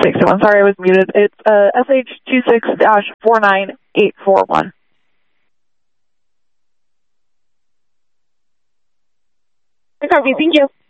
61. Sorry, I was muted. It's SH26-49841. Copy, thank you.